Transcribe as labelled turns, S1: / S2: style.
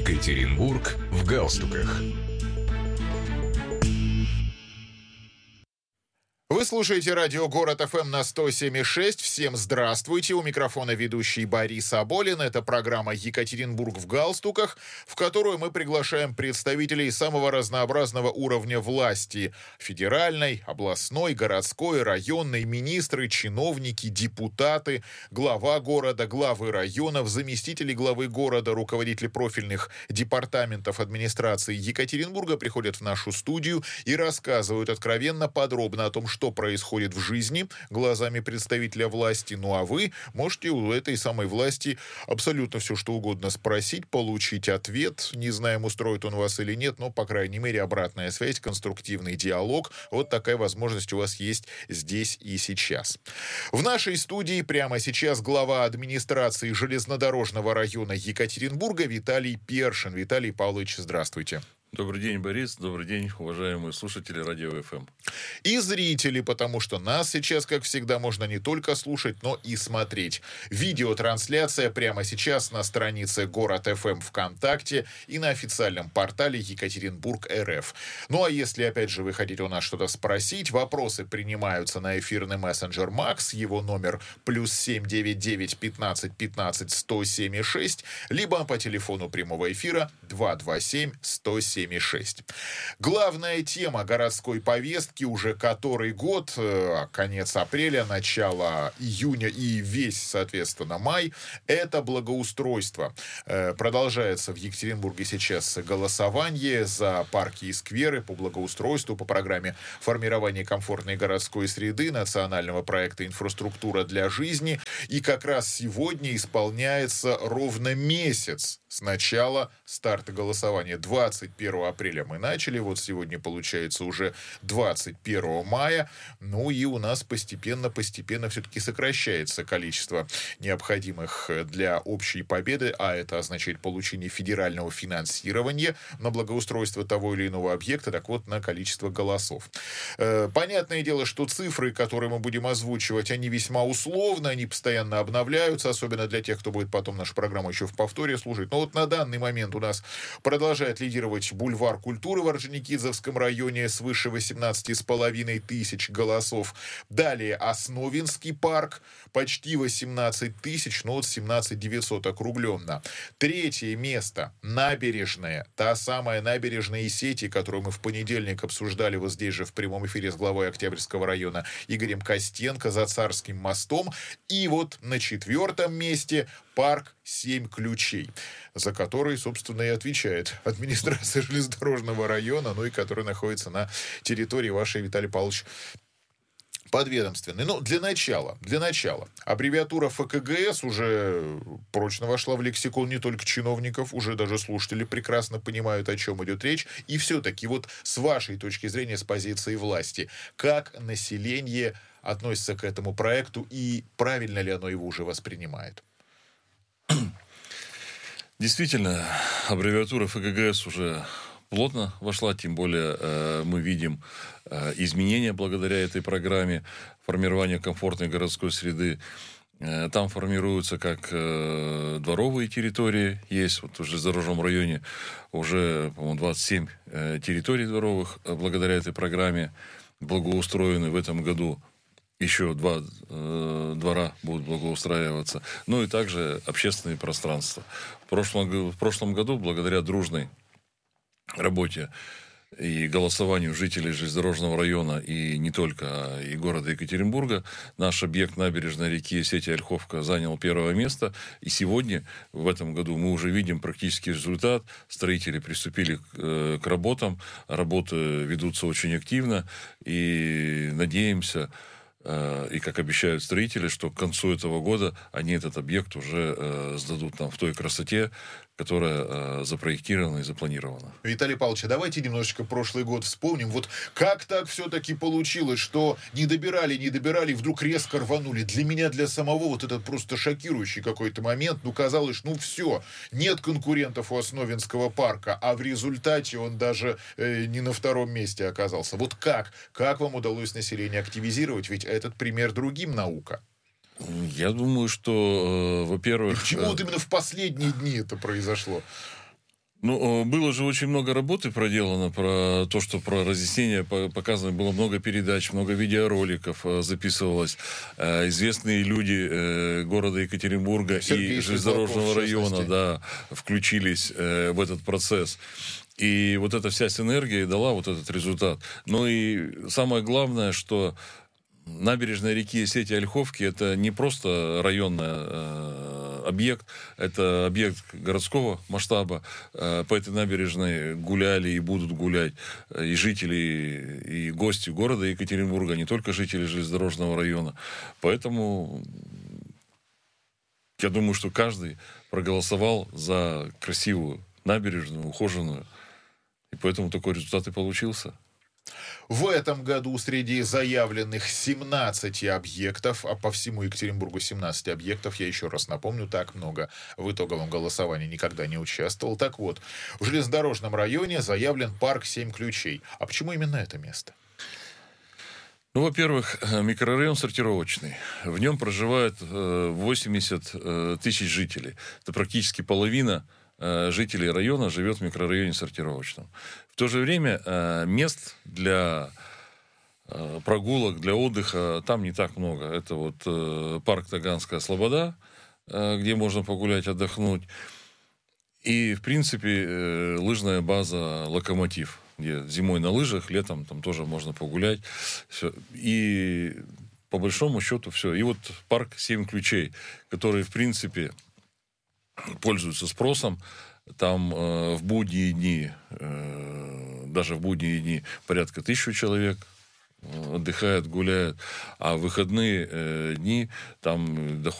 S1: Екатеринбург в галстуках.
S2: Вы слушаете радио «Город ФМ» на 107,6. Всем здравствуйте. У микрофона ведущий Борис Аболин. Это программа «Екатеринбург в галстуках», в которую мы приглашаем представителей самого разнообразного уровня власти. Федеральной, областной, городской, районной, министры, чиновники, депутаты, глава города, главы районов, заместители главы города, руководители профильных департаментов администрации Екатеринбурга приходят в нашу студию и рассказывают откровенно, подробно о том, что происходит в жизни глазами представителя власти. Ну а вы можете у этой самой власти абсолютно все, что угодно спросить, получить ответ. Не знаем, устроит он вас или нет, но, по крайней мере, обратная связь, конструктивный диалог. Вот такая возможность у вас есть здесь и сейчас. В нашей студии прямо сейчас глава администрации железнодорожного района Екатеринбурга Виталий Першин. Виталий Павлович, здравствуйте.
S3: Добрый день, Борис. Добрый день, уважаемые слушатели радио ФМ.
S2: И зрители, потому что нас сейчас, как всегда, можно не только слушать, но и смотреть. Видеотрансляция прямо сейчас на странице Город ФМ ВКонтакте и на официальном портале Екатеринбург РФ. Ну а если, опять же, вы хотите у нас что-то спросить, вопросы принимаются на эфирный мессенджер Макс, его номер +7 99 15 15 107,6, либо по телефону прямого эфира 227 107,6. Главная тема городской повестки уже который год, конец апреля, начало июня и весь, соответственно, май, это благоустройство. Продолжается в Екатеринбурге сейчас голосование за парки и скверы по благоустройству по программе формирования комфортной городской среды национального проекта «Инфраструктура для жизни». И как раз сегодня исполняется ровно месяц с начала старта голосования. 21 апреля мы начали, вот сегодня получается уже 21 мая, ну и у нас постепенно все-таки сокращается количество необходимых для общей победы, а это означает получение федерального финансирования на благоустройство того или иного объекта, так вот, на количество голосов. Понятное дело, что цифры, которые мы будем озвучивать, они весьма условны, они постоянно обновляются, особенно для тех, кто будет потом нашу программу еще в повторе слушать. Но вот на данный момент у нас продолжает лидировать бульвар культуры в Орджоникидзевском районе свыше 18,5 тысяч голосов. Далее Основинский парк, почти 18 тысяч, но вот 17 900 округленно. Третье место Набережная, та самая набережная сети, которую мы в понедельник обсуждали вот здесь же в прямом эфире с главой Октябрьского района Игорем Костенко за Царским мостом. И вот на четвертом месте парк 7 ключей, за который, собственно, и отвечает администрация железнодорожного района, ну и который находится на территории вашей, Виталий Павлович, подведомственной. Но для начала, аббревиатура ФКГС уже прочно вошла в лексикон не только чиновников, уже даже слушатели прекрасно понимают, о чем идет речь. И все-таки вот с вашей точки зрения, с позиции власти, как население относится к этому проекту и правильно ли оно его уже воспринимает?
S3: Действительно, аббревиатура ФКГС уже плотно вошла, тем более мы видим изменения благодаря этой программе формирования комфортной городской среды. Там формируются как дворовые территории, есть вот в железнодорожном районе уже, по-моему, 27 территорий дворовых благодаря этой программе благоустроены в этом году. Еще 2 двора будут благоустраиваться. Ну и также общественные пространства. В прошлом году, благодаря дружной работе и голосованию жителей железнодорожного района, и не только, и города Екатеринбурга, наш объект набережной реки сети Ольховка занял первое место. И сегодня, в этом году, мы уже видим практический результат. Строители приступили к работам. Работы ведутся очень активно. И надеемся, и как обещают строители, что к концу этого года они этот объект уже сдадут нам в той красоте, которая запроектирована и запланирована.
S2: Виталий Павлович, давайте немножечко прошлый год вспомним. Вот как так все-таки получилось, что не добирали, и вдруг резко рванули? Для меня, для самого, вот этот просто шокирующий какой-то момент. Ну, казалось, ну все, нет конкурентов у Основинского парка, а в результате он даже не на втором месте оказался. Вот как? Как вам удалось население активизировать? Ведь этот пример другим наука.
S3: Я думаю, что, во-первых...
S2: И почему вот именно в последние дни это произошло?
S3: Ну, было же очень много работы проделано про то, что про разъяснение показано было много передач, много видеороликов записывалось. Известные люди города Екатеринбурга
S2: Сергей
S3: и железнодорожного района, да, включились в этот процесс. И вот эта вся синергия дала вот этот результат. Ну и самое главное, что набережная реки сети Ольховки — это не просто районный объект, это объект городского масштаба. По этой набережной гуляли и будут гулять и жители, и гости города Екатеринбурга, не только жители железнодорожного района. Поэтому я думаю, что каждый проголосовал за красивую набережную, ухоженную. И поэтому такой результат и получился.
S2: В этом году среди заявленных 17 объектов, а по всему Екатеринбургу 17 объектов, я еще раз напомню, так много в итоговом голосовании никогда не участвовал. Так вот, в железнодорожном районе заявлен парк 7 ключей. А почему именно это место?
S3: Ну, во-первых, микрорайон сортировочный. В нем проживает 80 тысяч жителей. Это практически половина жителей района живет в микрорайоне сортировочном. В то же время мест для прогулок, для отдыха там не так много. Это вот парк Таганская Слобода, где можно погулять, отдохнуть. И, в принципе, лыжная база «Локомотив», где зимой на лыжах, летом там тоже можно погулять. Все. И по большому счету все. И вот парк 7 ключей, который, в принципе, пользуется спросом. Там в будние дни, даже в будние дни, порядка 1000 человек отдыхает, гуляет, а в выходные дни там доходит